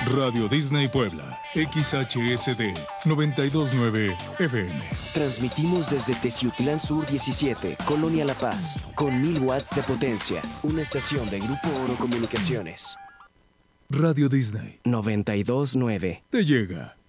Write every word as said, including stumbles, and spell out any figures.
Radio Disney Puebla, X H S D noventa y dos punto nueve F M. Transmitimos desde Teciutlán Sur diecisiete, Colonia La Paz, con mil watts de potencia. Una estación de Grupo Oro Comunicaciones. Radio Disney noventa y dos punto nueve. te llega.